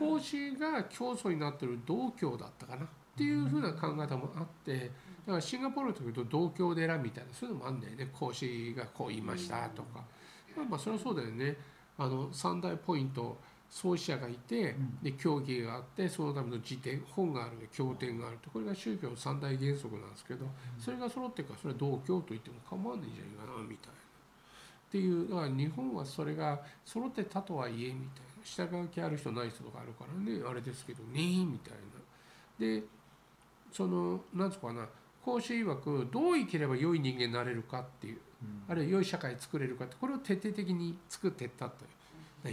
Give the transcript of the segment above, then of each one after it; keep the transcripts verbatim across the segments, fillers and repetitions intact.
孔子が教祖になってる道教だったかなっていうふうな考え方もあって、だからシンガポールというと道教寺みたいなそういうのもあるんだよね。孔子がこう言いましたとか、まあまあそれはそうだよね。あの三大ポイント、創始者がいて、で教義があって、そのための辞典、本がある、経典があると、これが宗教の三大原則なんですけど、それが揃ってるからそれは道教と言っても構わないんじゃないかなみたいな。っていう、だから日本はそれが揃ってたとはいえみたいな、下書きある人ない人とかあるからね、あれですけどねみたいな。でその何つうかな、孔子曰くどう生きれば良い人間になれるかっていう、あるいは良い社会作れるかって、これを徹底的に作っていったという。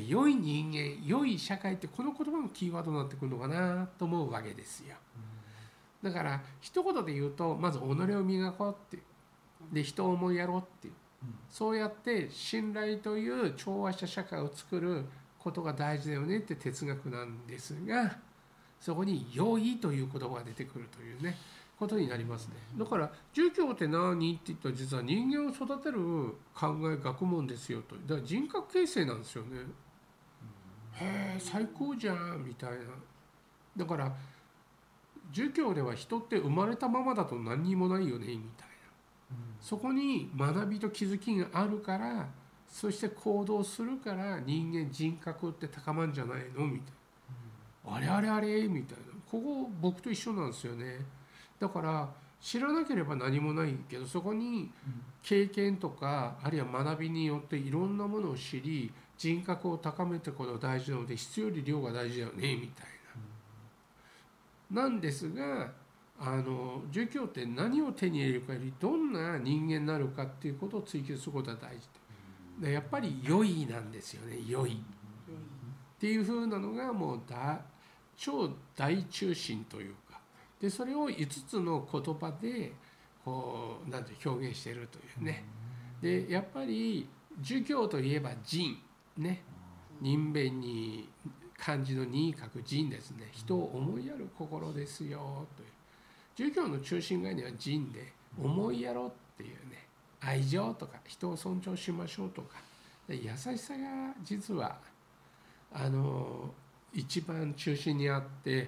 良い人間、良い社会って、この言葉のキーワードになってくるのかなと思うわけですよ。だから一言で言うと、まず己を磨こうっていう、で人を思いやろうっていう、そうやって信頼という調和した社会を作ることが大事だよねって哲学なんですが、そこに良いという言葉が出てくるというねことになりますね。だから儒教って何って言ったら、実は人間を育てる考え学問ですよと。だから人格形成なんですよね。へえ最高じゃんみたいな。だから儒教では人って生まれたままだと何にもないよねみたいな、そこに学びと気づきがあるから、そして行動するから人間人格って高まるんじゃないのみたいな、あれあれあれみたいな、ここ僕と一緒なんですよね。だから知らなければ何もないけど、そこに経験とかあるいは学びによっていろんなものを知り、人格を高めていくことが大事なので、質より量が大事だよねみたいな。なんですが、あの儒教って何を手に入れるかより、どんな人間になるかっていうことを追求することが大事で、やっぱり良いなんですよね。良いっていう風なのがもうだ超大中心というか、でそれをいつつの言葉でこうなんて表現しているというね。でやっぱり儒教といえば仁ね、人弁に漢字の仁書く仁ですね。人を思いやる心ですよという。儒教の中心概念は仁で、思いやろうっていうね、愛情とか人を尊重しましょうとか、優しさが実はあの一番中心にあって、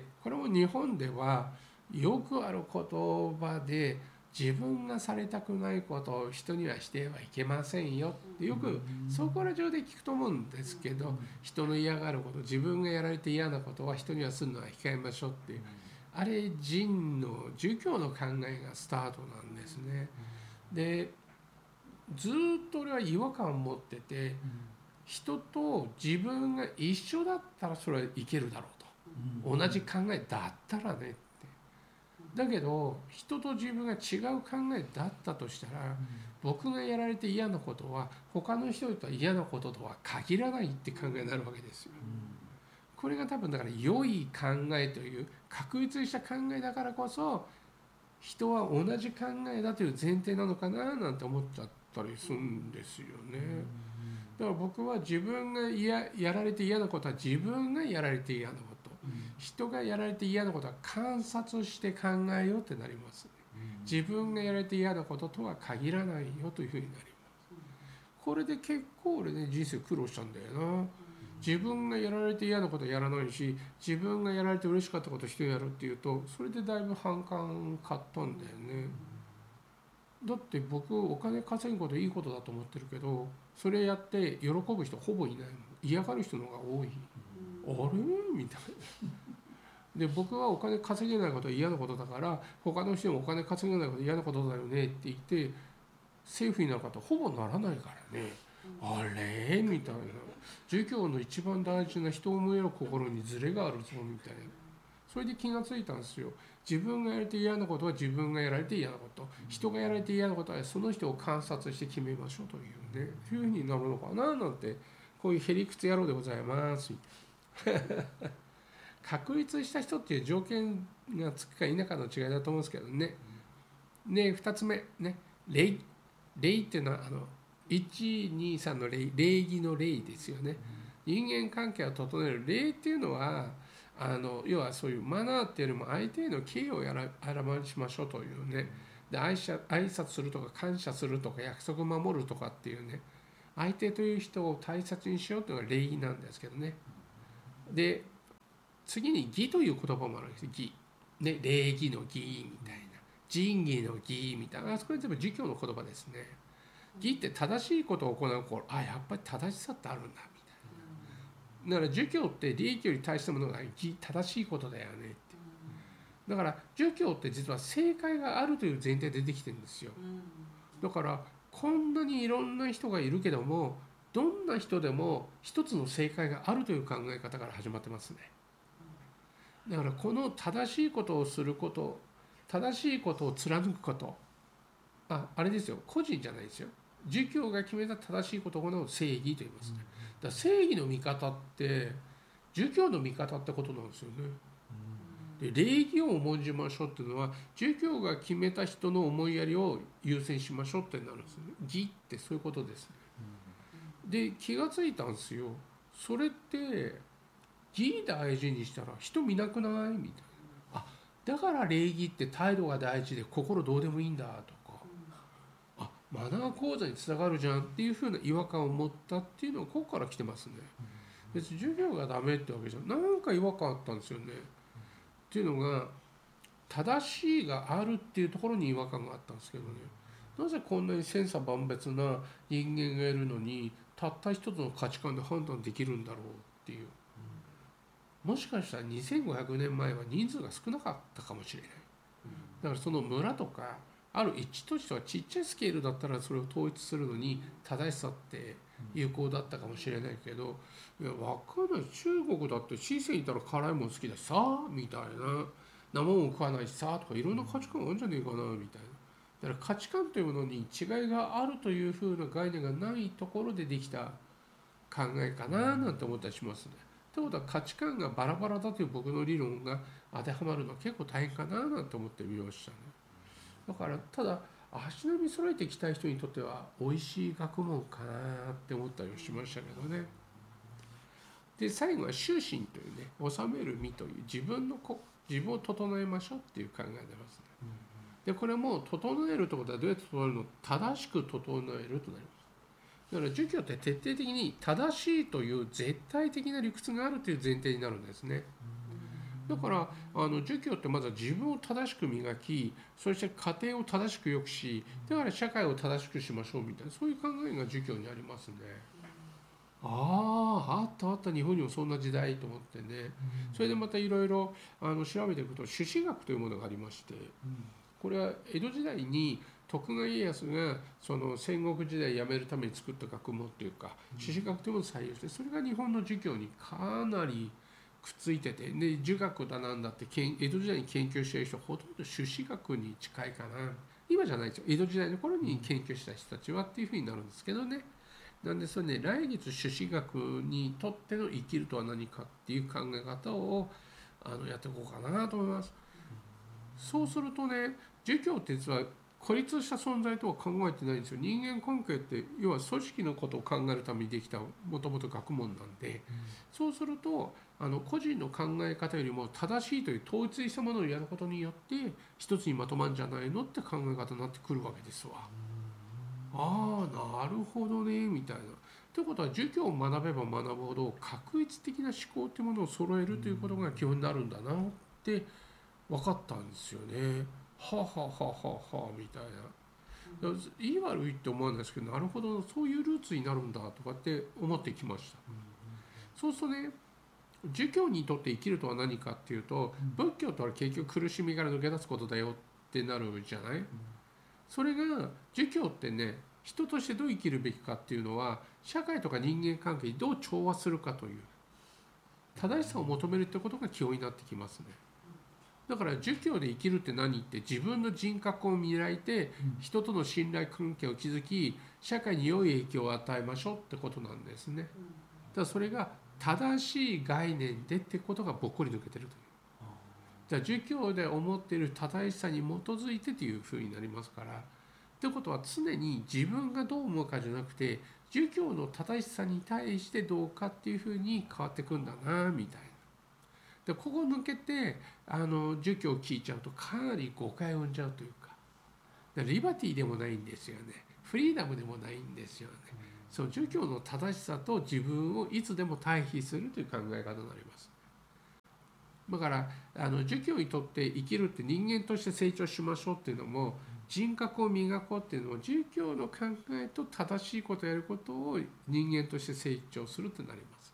これも日本ではよくある言葉で、自分がされたくないことを人にはしてはいけませんよってよくそこら中で聞くと思うんですけど、人の嫌がること、自分がやられて嫌なことは人にはするのは控えましょうっていう、あれ仁の儒教の考えがスタートなんですね。でずっと俺は違和感を持ってて、人と自分が一緒だったらそれはいけるだろうと、同じ考えだったらねって。だけど人と自分が違う考えだったとしたら、僕がやられて嫌なことは他の人とは嫌なこととは限らないって考えになるわけですよ。これが多分だから良い考えという確立した考えだからこそ、人は同じ考えだという前提なのかななんて思っちゃったりするんですよね。だから僕は自分がややられて嫌なことは自分がやられて嫌なこと、人がやられて嫌なことは観察して考えようってなりますね。自分がやられて嫌なこととは限らないよというふうになります。これで結構俺ね、人生苦労したんだよな。自分がやられて嫌なことはやらないし、自分がやられて嬉しかったことを人にやるっていうと、それでだいぶ反感買ったんだよね。だって僕お金稼ぐこといいことだと思ってるけど、それやって喜ぶ人ほぼいないの。嫌がる人の方が多い。あれみたいな。で僕はお金稼げないことは嫌なことだから、他の人もお金稼げないことは嫌なことだよねって言ってセーフになる方ほぼならないからね。あれみたいな。儒教の一番大事な人を思える心にズレがあるぞみたいな。それで気がついたんですよ。自分がやられて嫌なことは自分がやられて嫌なこと、人がやられて嫌なことはその人を観察して決めましょうというね、そういうふうになるのかななんて、こういうへりくつ野郎でございます確立した人っていう条件がつくか否かの違いだと思うんですけどね。でふたつめね、礼礼っていうのはあのいちにさんの礼、礼儀の礼ですよね。人間関係を整える礼っていうのは、あの要はそういうマナーっていうよりも相手への敬意をやら表しましょうというね。で挨拶するとか感謝するとか約束守るとかっていうね、相手という人を大切にしようというのが礼儀なんですけどね。で次に義という言葉もあるんですよ。義、ね、礼儀の義みたいな、仁義の義みたいな、それ全部儒教の言葉ですね。義って正しいことを行う頃、あ、やっぱり正しさってあるんだみたいな。だから儒教って利益より対したものが義、正しいことだよねって。だから儒教って実は正解があるという前提でできてるんですよ。だからこんなにいろんな人がいるけども、どんな人でも一つの正解があるという考え方から始まってますね。だからこの正しいことをすること、正しいことを貫くこと、あ、あれですよ、個人じゃないですよ。儒教が決めた正しいことを行う正義と言いますね。だから正義の味方って儒教の味方ってことなんですよね。で、礼儀を重んじましょうっていうのは、儒教が決めた人の思いやりを優先しましょうってなるんですよね。義ってそういうことですね。で、気がついたんですよ。それって義大事にしたら人見なくないみたいな。あ、だから礼儀って態度が大事で心どうでもいいんだとか、あ、マナー講座につながるじゃんっていうふうな違和感を持ったっていうのはここから来てますね。別に授業がダメってわけじゃなんか違和感あったんですよね。っていうのが、正しいがあるっていうところに違和感があったんですけどね。なぜこんなに千差万別な人間がいるのにたった一つの価値観で判断できるんだろうっていう。もしかしたらにせんごひゃくねんまえは人数が少なかったかもしれない。だからその村とかある一都市とかちっちゃいスケールだったらそれを統一するのに正しさって有効だったかもしれないけど、いや、分かんない。中国だって四川にいたら辛いもの好きだしさみたいな、生もん食わないしさとかいろんな価値観あるんじゃねえかなみたいな。だから価値観というものに違いがあるというふうな概念がないところでできた考えかななんて思ったりしますね。ということは価値観がバラバラだという僕の理論が当てはまるのは結構大変かななんて思ってみましたね。だからただ足並み揃えていきたい人にとっては美味しい学問かなって思ったりしましたけどね。で、最後は修身というね、治める身という自分のこ自分を整えましょうっていう考えでますね。で、これも整えるということはどうやって整えるの？正しく整えるとなります。だから儒教って徹底的に正しいという絶対的な理屈があるという前提になるんですね。だからあの儒教ってまずは自分を正しく磨き、そして家庭を正しく良くし、だから社会を正しくしましょうみたいな、そういう考えが儒教にありますね。ああ、あったあった、日本にもそんな時代と思ってね。それでまたいろいろ調べていくと朱子学というものがありまして、これは江戸時代に徳川家康がその戦国時代をやめるために作った学問というか、朱子学というものを採用して、それが日本の儒教にかなりくっついてて、で儒学だなんだって江戸時代に研究している人はほとんど朱子学に近いかな。今じゃないですよ、江戸時代の頃に研究した人たちはっていうふうになるんですけどね。なんでそれね、来月朱子学にとっての生きるとは何かっていう考え方をあのやっていこうかなと思います。そうするとね、儒教って実は孤立した存在とは考えてないんですよ。人間関係って要は組織のことを考えるためにできたもともと学問なんで、うん、そうするとあの個人の考え方よりも正しいという統一したものをやることによって一つにまとまるんじゃないのって考え方になってくるわけですわ。うん、ああ、なるほどねみたいな。ということは儒教を学べば学ぶほど確一的な思考というものを揃えるということが基本になるんだなって分かったんですよね。はあ、はあはあはあはあみたいな。いい悪いって思わないですけど、なるほどそういうルーツになるんだとかって思ってきました。そうするとね、儒教にとって生きるとは何かっていうと、仏教とは結局苦しみから抜け出すことだよってなるじゃない。それが儒教ってね、人としてどう生きるべきかっていうのは社会とか人間関係にどう調和するかという正しさを求めるってことが基本になってきますね。だから儒教で生きるって何って自分の人格を磨いて人との信頼関係を築き社会に良い影響を与えましょうってことなんですね。だからそれが正しい概念でってことがぼっこり抜けてるという。じゃあ儒教で思っている正しさに基づいてというふうになりますから。ってことは常に自分がどう思うかじゃなくて儒教の正しさに対してどうかっていうふうに変わってくんだなみたいな。でここ抜けてあの儒教を聞いちゃうとかなり誤解を生んじゃうというか、リバティでもないんですよね。フリーダムでもないんですよね。そう儒教の正しさと自分をいつでも対比するという考え方になります。 だからあの儒教にとって生きるって人間として成長しましょうっていうのも人格を磨こうっていうのも儒教の考えと正しいことをやることを人間として成長するってなりますね。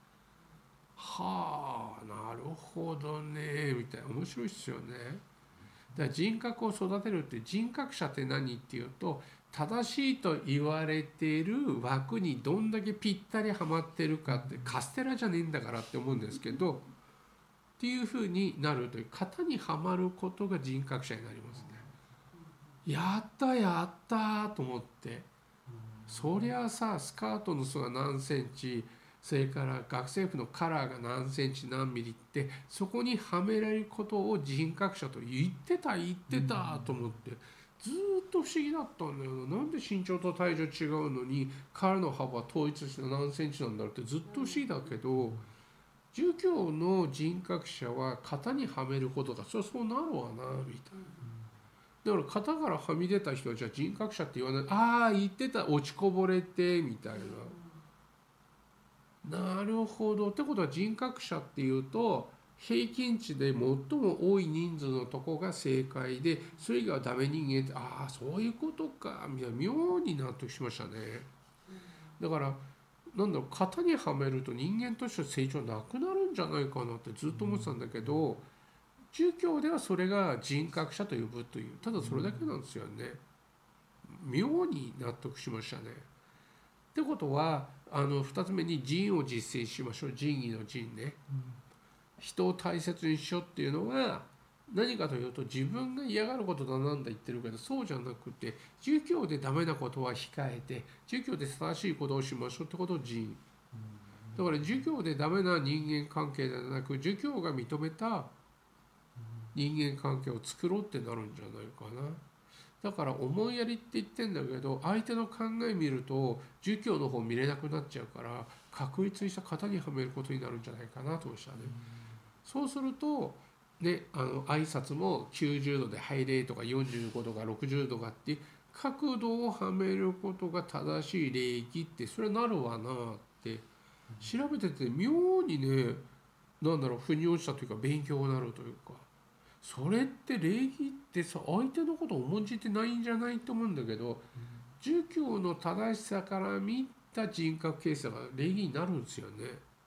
はあなるほどねみたいな面白いですよね。だから人格を育てるって人格者って何っていうと正しいと言われている枠にどんだけぴったりはまってるかってカステラじゃねえんだからって思うんですけどっていうふうになるという型にはまることが人格者になりますね。やったやったと思ってそりゃさスカートの裾が何センチそれから学生服のカラーが何センチ何ミリってそこにはめられることを人格者と言ってた言ってたと思ってずっと不思議だったんだよな。なんで身長と体重違うのに彼の幅は統一して何センチなんだろうってずっと不思議だけど儒教の人格者は型にはめることがそりゃそうなるわなみたいな。だから型からはみ出た人はじゃあ人格者って言わない。ああ言ってた落ちこぼれてみたいな。なるほどってことは人格者っていうと平均値で最も多い人数のとこが正解でそれ以外はダメ人間ってああそういうことかみたいな妙に納得しましたね。だからなんだろう型にはめると人間として成長なくなるんじゃないかなってずっと思ってたんだけど儒教ではそれが人格者と呼ぶというただそれだけなんですよね。妙に納得しましたね。ってことはあのふたつめに仁を実践しましょう。仁義の仁ね、うん、人を大切にしようっていうのは何かというと自分が嫌がることだなんだ言ってるけどそうじゃなくて儒教でダメなことは控えて儒教で正しいことをしましょうってことを仁。だから儒教でダメな人間関係ではなく儒教が認めた人間関係を作ろうってなるんじゃないかな。だから思いやりって言ってんだけど相手の考え見ると儒教の方見れなくなっちゃうから確立した型にはめることになるんじゃないかなと思いましたね。そうするとねあの挨拶もきゅうじゅうどで拝礼とかよんじゅうごどかろくじゅうどかって角度をはめることが正しい礼儀ってそれはなるわなって調べてて妙にねなんだろう腑に落ちたというか勉強になるというか。それって礼儀ってさ相手のことを重んじてないんじゃないと思うんだけど儒教の正しさから見た人格形成が礼儀になるんですよね。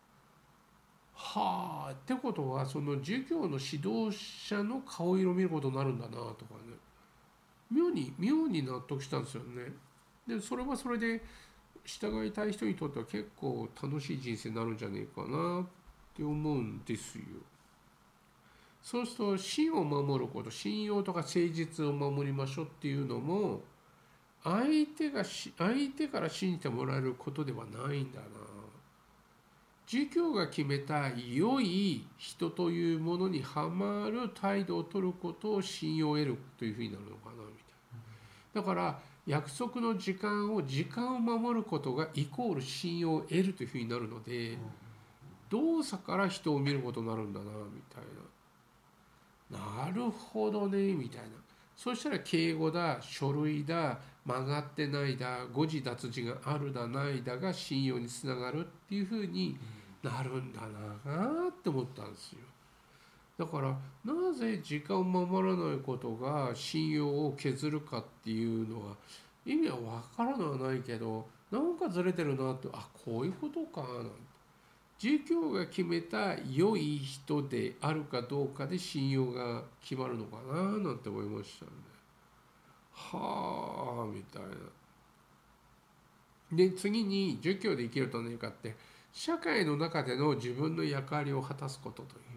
はあってことはその儒教の指導者の顔色を見ることになるんだなとかね妙に妙に納得したんですよね。でそれはそれで従いたい人にとっては結構楽しい人生になるんじゃないかなって思うんですよ。そうすると信を守ること信用とか誠実を守りましょうっていうのも相手がし相手から信じてもらえることではないんだな。儒教が決めた良い人というものにはまる態度を取ることを信用を得るというふうになるのかなみたいな。だから約束の時間を時間を守ることがイコール信用を得るというふうになるので動作から人を見ることになるんだなみたいな。なるほどねみたいな。そしたら敬語だ書類だ曲がってないだ誤字脱字があるだないだが信用につながるっていうふうになるんだなって思ったんですよ。だからなぜ時間を守らないことが信用を削るかっていうのは意味は分からのはないけどなんかずれてるなってあこういうことかなんて。儒教が決めた良い人であるかどうかで信用が決まるのかななんて思いましたね。はあみたいな。で次に儒教で生きると何かって社会の中での自分の役割を果たすことという。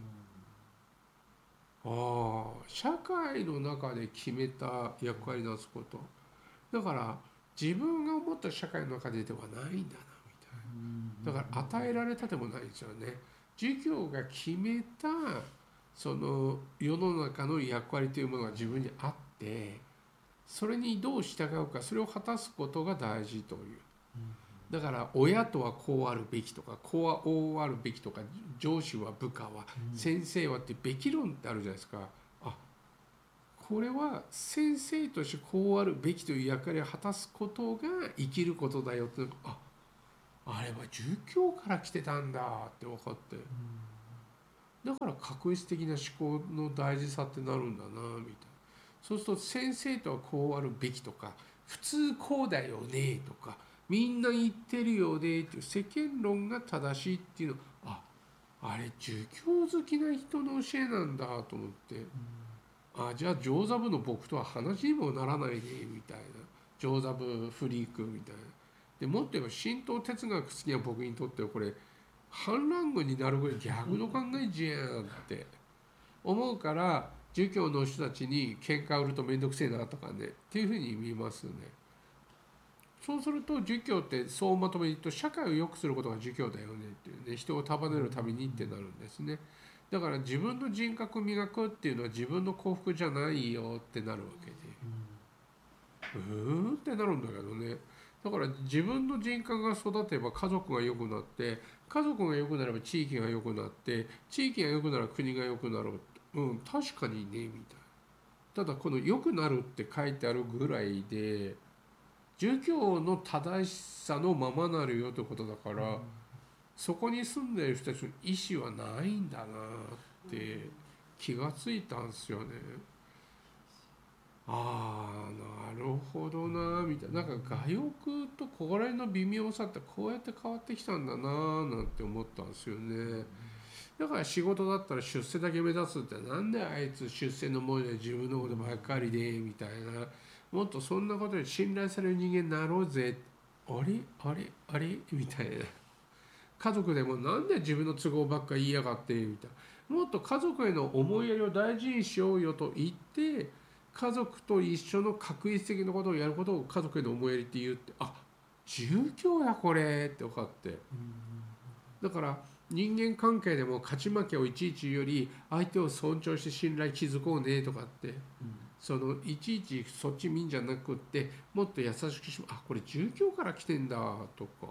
ああ社会の中で決めた役割をなすこと。だから自分が思った社会の中でではないんだな。だから与えられたでもないですよね。儒教が決めたその世の中の役割というものが自分にあってそれにどう従うかそれを果たすことが大事という。だから親とはこうあるべきとか子はこうあるべきとか上司は部下は先生はってべき論ってあるじゃないですか。あこれは先生としてこうあるべきという役割を果たすことが生きることだよってああれは儒教から来てたんだって分かって、 だから確率的な思考の大事さってなるんだなみたいな。そうすると先生とはこうあるべきとか、普通こうだよねとか、みんな言ってるよねっていう世間論が正しいっていうの、ああれ儒教好きな人の教えなんだと思って、あじゃあ上座部の僕とは話にもならないねみたいな、上座部フリークみたいな。でもっと言えば神道哲学好きな僕にとってはこれ反乱軍になるぐらい逆の考えじゃんって思うから、儒教の人たちに喧嘩売ると面倒くせえなとかねっていうふうに見ますね。そうすると儒教ってそうまとめると社会を良くすることが儒教だよねっていうね、人を束ねるためにってなるんですね。だから自分の人格を磨くっていうのは自分の幸福じゃないよってなるわけで、うーんってなるんだけどね。だから自分の人格が育てば家族が良くなって、家族が良くなれば地域が良くなって、地域が良くなれば国が良くなる。うん確かにねみたいな。ただこの良くなるって書いてあるぐらいで儒教の正しさのままなるよということだから、そこに住んでいる人たちの意思はないんだなって気がついたんですよね。ああなるほどなみたいな。なんか我欲とここら辺の微妙さってこうやって変わってきたんだななんて思ったんですよね。だから仕事だったら出世だけ目指すって、なんであいつ出世のもので自分のことばっかりでみたいな、もっとそんなことで信頼される人間になろうぜ、あれあれあれみたいな。家族でもなんで自分の都合ばっかり言いやがってみたいな、もっと家族への思いやりを大事にしようよと言って、家族と一緒の確率的なことをやることを家族への思いやりって言うって、あ儒教やこれって分かって、だから人間関係でも勝ち負けをいちいち言うより相手を尊重して信頼築こうねとかって、そのいちいちそっち見んじゃなくって、もっと優しくし、あこれ儒教から来てんだとか、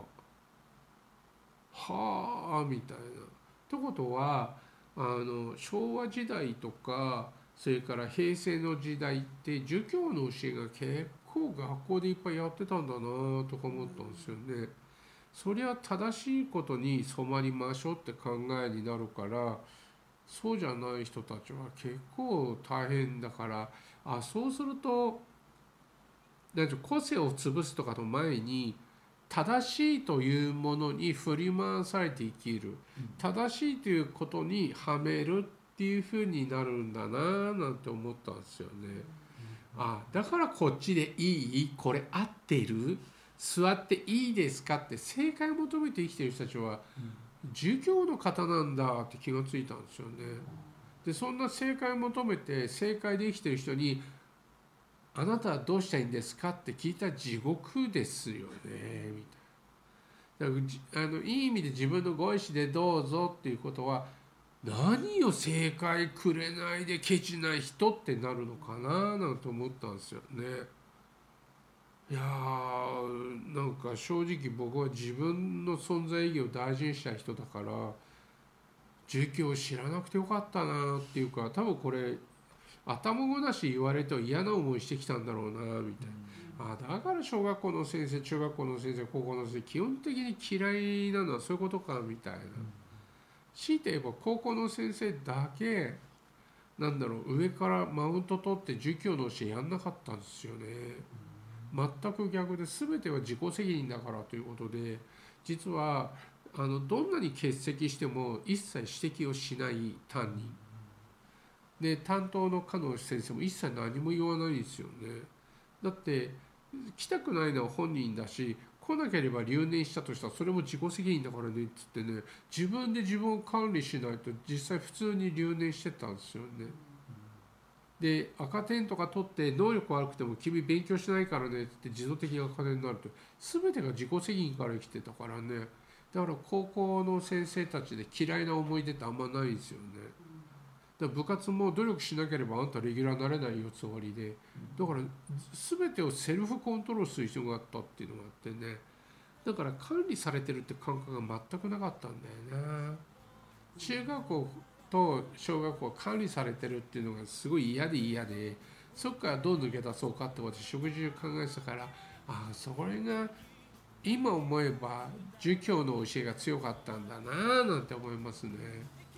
はあみたいな。ってことはあの昭和時代とかそれから平成の時代って儒教の教えが結構学校でいっぱいやってたんだなとか思ったんですよね。そりゃ正しいことに染まりましょうって考えになるから、そうじゃない人たちは結構大変だから、あそうするとなんて個性を潰すとかの前に正しいというものに振り回されて生きる、正しいということにはめるっていう風になるんだななんて思ったんですよね。あだからこっちでいい、これ合ってる、座っていいですかって正解を求めて生きてる人たちは儒教の方なんだって気がついたんですよね。でそんな正解を求めて正解で生きてる人にあなたはどうしたいんですかって聞いたら地獄ですよねみたいな。だからあのいい意味で自分のご意思でどうぞっていうことは、何を正解くれないでケチな人ってなるのかななんて思ったんですよね。いやーなんか正直僕は自分の存在意義を大事にした人だから、儒教を知らなくてよかったなっていうか、多分これ頭ごなし言われて嫌な思いしてきたんだろうなみたいな。あだから小学校の先生、中学校の先生、高校の先生基本的に嫌いなのはそういうことかみたいな。強いて言えば高校の先生だけなんだろう、上からマウント取って儒教の教えやんなかったんですよね。全く逆で、全ては自己責任だからということで、実はあのどんなに欠席しても一切指摘をしない担任で、担当の加納先生も一切何も言わないんですよね。だって来たくないのは本人だし、来なければ留年したとしたらそれも自己責任だからねっつってね、自分で自分を管理しないと実際普通に留年してたんですよね。で赤点とか取って能力悪くても君勉強しないからねって自動的に赤点になると、全てが自己責任から生きてたからね。だから高校の先生たちで嫌いな思い出ってあんまないんですよね。だから部活も努力しなければあんたレギュラーになれないよつわりで、だから全てをセルフコントロールする必要があったっていうのがあってね。だから管理されてるって感覚が全くなかったんだよな。中学校と小学校は管理されてるっていうのがすごい嫌で嫌で、そこからどう抜け出そうかってことで食事を考えてたから、ああそれが今思えば儒教の教えが強かったんだななんて思いますね。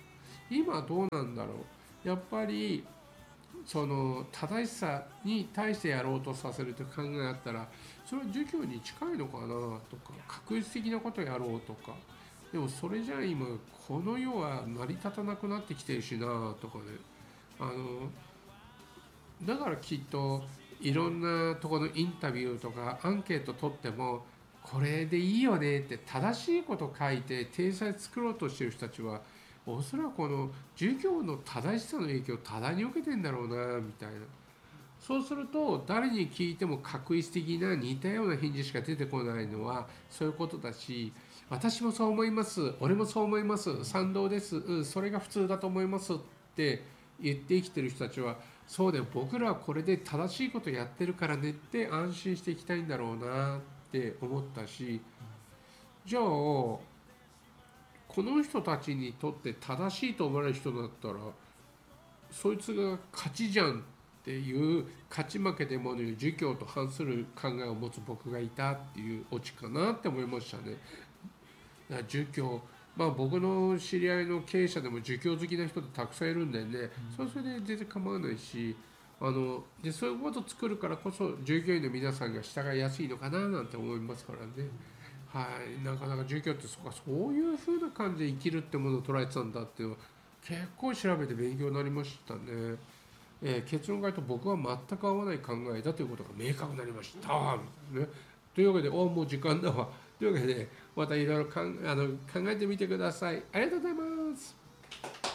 今どうなんだろう。やっぱりその正しさに対してやろうとさせるという考えがあったら、それは儒教に近いのかなとか、確実的なことをやろうとか。でもそれじゃあ今この世は成り立たなくなってきてるしなとかね。あのだからきっといろんなところのインタビューとかアンケート取っても、これでいいよねって正しいこと書いて体裁作ろうとしてる人たちは、おそらくこの儒教の正しさの影響を多大に受けてんだろうなみたいな。そうすると誰に聞いても確一的な似たような返事しか出てこないのはそういうことだし、私もそう思います、俺もそう思います、賛同です、うん、それが普通だと思いますって言って生きてる人たちは、そうだよ、僕らはこれで正しいことやってるからねって安心していきたいんだろうなって思ったし、じゃあこの人たちにとって正しいと思われる人だったら、そいつが勝ちじゃんっていう勝ち負けでもね、儒教と反する考えを持つ僕がいたっていうオチかなって思いましたね。だから儒教、まあ僕の知り合いの経営者でも儒教好きな人ってたくさんいるんでね、それそれで全然構わないし、あのでそういうこと作るからこそ従業員の皆さんが従いやすいのかななんて思いますからね。はい、なかなか儒教ってそうか、そういう風な感じで生きるってものを捉えてたんだっていうのは結構調べて勉強になりましたね。えー結論から言うと僕は全く合わない考えだということが明確になりました、ね、というわけで、おもう時間だわ。というわけでまたいろいろ考えてみてください。ありがとうございます。